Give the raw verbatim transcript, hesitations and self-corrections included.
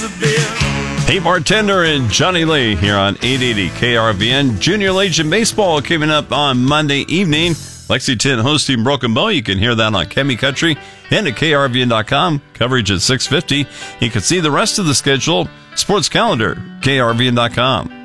of beer. Hey Bartender and Johnny Lee here on eight eighty K R V N. Junior Legion Baseball coming up on Monday evening. Lexington hosting Broken Bow. You can hear that on Chemi Country and at K R V N dot com. Coverage at six fifty. You can see the rest of the schedule, sports calendar, K R V N dot com.